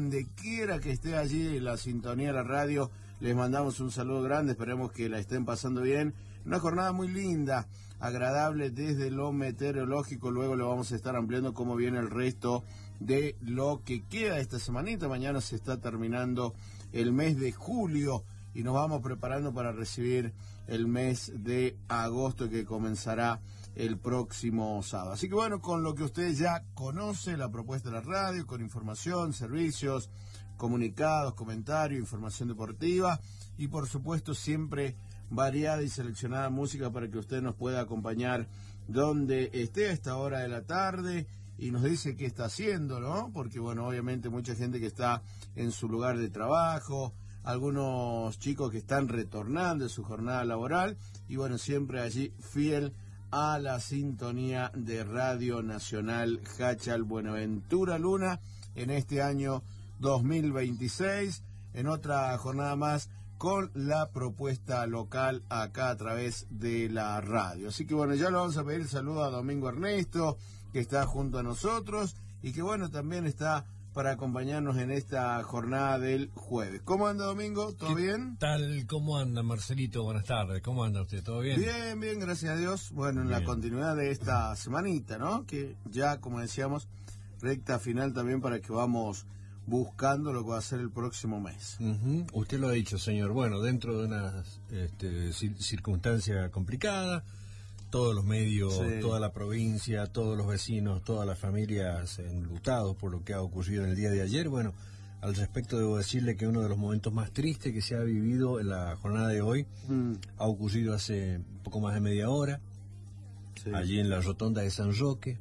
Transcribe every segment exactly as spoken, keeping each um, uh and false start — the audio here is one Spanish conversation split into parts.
donde quiera que esté allí la sintonía de la radio, les mandamos un saludo grande, esperemos que la estén pasando bien. Una jornada muy linda, agradable desde lo meteorológico, luego le vamos a estar ampliando cómo viene el resto de lo que queda esta semanita. Mañana se está terminando el mes de julio y nos vamos preparando para recibir el mes de agosto que comenzará el próximo sábado. Así que bueno, con lo que usted ya conoce, la propuesta de la radio, con información, servicios, comunicados, comentarios, información deportiva y por supuesto siempre variada y seleccionada música para que usted nos pueda acompañar donde esté a esta hora de la tarde y nos dice qué está haciendo, ¿no? Porque bueno, obviamente mucha gente que está en su lugar de trabajo, algunos chicos que están retornando de su jornada laboral y bueno, siempre allí fiel a la sintonía de Radio Nacional Hachal Buenaventura Luna en este año dos mil veintiséis, en otra jornada más con la propuesta local acá a través de la radio. Así que bueno, ya le vamos a pedir saludo a Domingo Ernesto, que está junto a nosotros y que bueno, también está para acompañarnos en esta jornada del jueves. ¿Cómo anda, Domingo? ¿Todo bien? Tal, ¿cómo anda, Marcelito? Buenas tardes. ¿Cómo anda usted? ¿Todo bien? Bien, bien, gracias a Dios. Bueno, en bien. La continuidad de esta semanita, ¿no? Que ya, como decíamos, recta final también para que vamos buscando lo que va a ser el próximo mes. Uh-huh. Usted lo ha dicho, señor. Bueno, dentro de una este, circunstancia complicada, todos los medios, sí. Toda la provincia, todos los vecinos, todas las familias enlutados por lo que ha ocurrido en el día de ayer. Bueno, al respecto debo decirle que uno de los momentos más tristes que se ha vivido en la jornada de hoy mm. ha ocurrido hace poco más de media hora, sí. Allí en la rotonda de San Roque,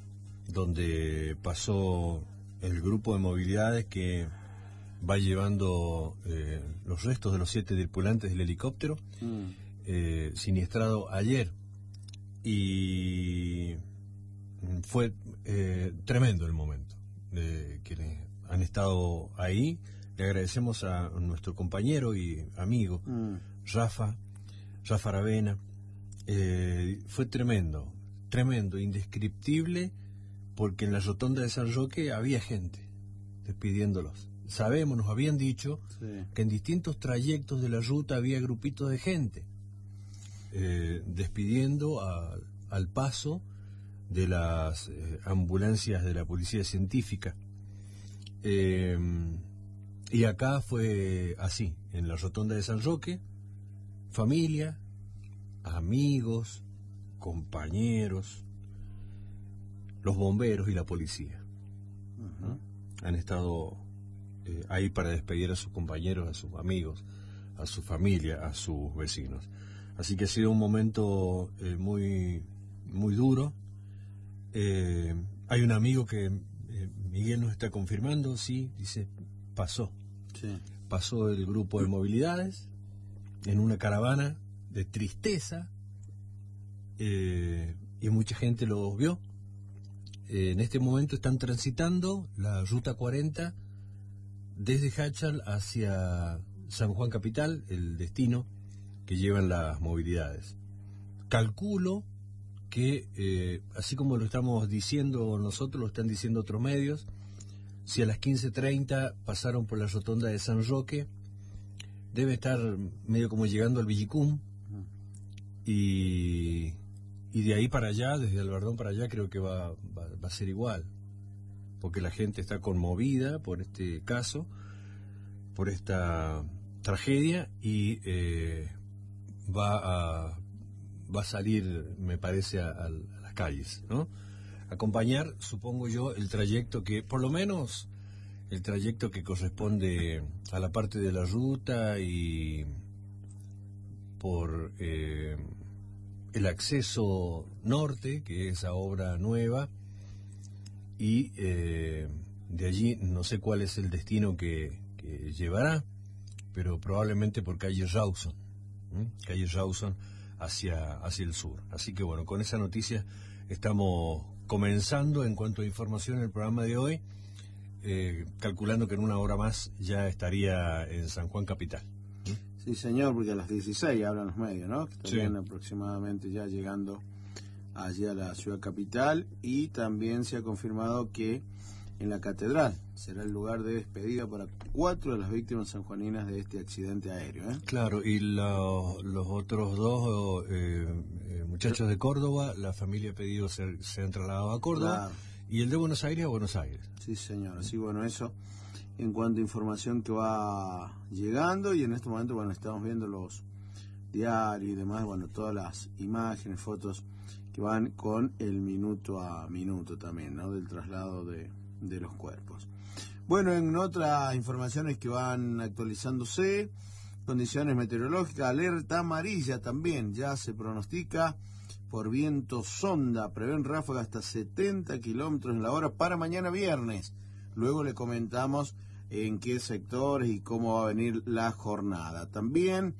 donde pasó el grupo de movilidades que va llevando eh, los restos de los siete tripulantes del helicóptero, mm. eh, siniestrado ayer. Y fue eh, tremendo el momento de quienes han estado ahí. Le agradecemos a nuestro compañero y amigo mm. Rafa, Rafa Aravena. Eh, fue tremendo, tremendo, indescriptible, porque en la rotonda de San Roque había gente despidiéndolos. Sabemos, nos habían dicho sí. que en distintos trayectos de la ruta había grupitos de gente Eh, despidiendo a, al paso de las eh, ambulancias de la policía científica. Eh, y acá fue así, en la rotonda de San Roque, familia, amigos, compañeros, los bomberos y la policía. Uh-huh. Han estado eh, ahí para despedir a sus compañeros, a sus amigos, a su familia, a sus vecinos. Así que ha sido un momento eh, muy muy duro. Eh, hay un amigo que eh, Miguel nos está confirmando, sí, dice, pasó. Sí. Pasó el grupo de movilidades en una caravana de tristeza eh, y mucha gente los vio. Eh, en este momento están transitando la ruta cuarenta desde Hachal hacia San Juan Capital, el destino que llevan las movilidades. Calculo que, eh, así como lo estamos diciendo nosotros, lo están diciendo otros medios, si a las quince treinta pasaron por la rotonda de San Roque, debe estar medio como llegando al Villicum, y, y de ahí para allá, desde Albardón para allá, creo que va, va, va a ser igual, porque la gente está conmovida por este caso, por esta tragedia, y eh, va a va a salir, me parece, a, a las calles, ¿no? Acompañar, supongo yo, el trayecto que, por lo menos, el trayecto que corresponde a la parte de la ruta y por eh, el acceso norte, que es esa obra nueva, y eh, de allí no sé cuál es el destino que, que llevará, pero probablemente por calle Rawson, ¿eh? calle Rawson hacia, hacia el sur. Así que bueno, con esa noticia estamos comenzando en cuanto a información en el programa de hoy, eh, calculando que en una hora más ya estaría en San Juan Capital. ¿Mm? Sí, señor, porque a las dieciséis hablan los medios, ¿no? Que estarían sí. aproximadamente ya llegando allí a la ciudad capital, y también se ha confirmado que en la Catedral. Será el lugar de despedida para cuatro de las víctimas sanjuaninas de este accidente aéreo. ¿eh? Claro, y lo, los otros dos eh, eh, muchachos de Córdoba, la familia ha pedido ser, sean trasladados a Córdoba, claro. Y el de Buenos Aires a Buenos Aires. Sí, señor. Así, bueno, eso en cuanto a información que va llegando, y en este momento, bueno, estamos viendo los diarios y demás, bueno, todas las imágenes, fotos que van con el minuto a minuto también, ¿no? Del traslado de, de los cuerpos. Bueno, en otras informaciones que van actualizándose, condiciones meteorológicas, alerta amarilla también, ya se pronostica por viento sonda, prevén ráfagas hasta setenta kilómetros en la hora para mañana viernes. Luego le comentamos en qué sectores y cómo va a venir la jornada. También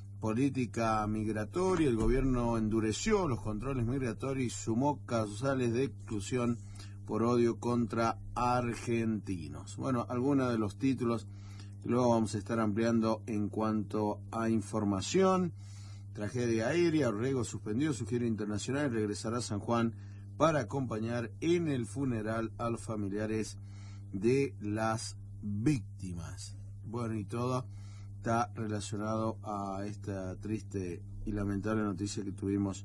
política migratoria, el gobierno endureció los controles migratorios y sumó causales de exclusión por odio contra argentinos. Bueno, algunos de los títulos que luego vamos a estar ampliando en cuanto a información. Tragedia aérea, Orrego suspendió su gira internacional y regresará a San Juan para acompañar en el funeral a los familiares de las víctimas. Bueno, y todo está relacionado a esta triste y lamentable noticia que tuvimos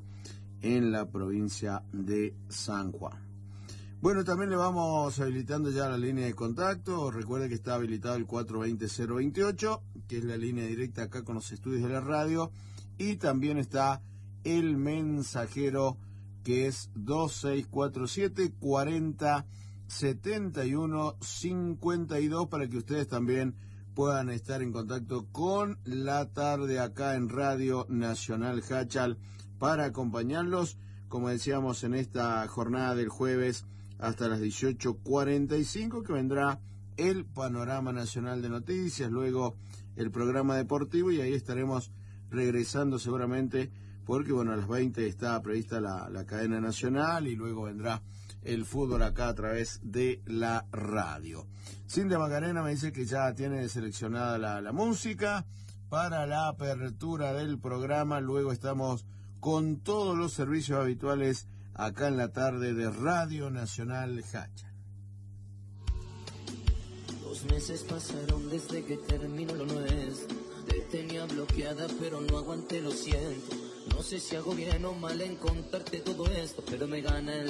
en la provincia de San Juan. Bueno, también le vamos habilitando ya la línea de contacto. Recuerde que está habilitado el cuatro veinte cero veintiocho, que es la línea directa acá con los estudios de la radio, y también está el mensajero, que es dos seis cuatro siete, cuarenta, setenta y uno, cincuenta y dos, para que ustedes también puedan estar en contacto con la tarde acá en Radio Nacional Hachal para acompañarlos, como decíamos, en esta jornada del jueves hasta las dieciocho cuarenta y cinco, que vendrá el Panorama Nacional de Noticias, luego el programa deportivo, y ahí estaremos regresando seguramente, porque bueno, a las veinte está prevista la, la cadena nacional, y luego vendrá el fútbol acá a través de la radio. Cintia Macarena me dice que ya tiene seleccionada la, la música para la apertura del programa. Luego estamos con todos los servicios habituales acá en la tarde de Radio Nacional Hachal. Dos meses pasaron desde que terminó lo nuestro. Te tenía bloqueada pero no aguanté, lo siento. No sé si hago bien o mal en contarte todo esto, pero me gana el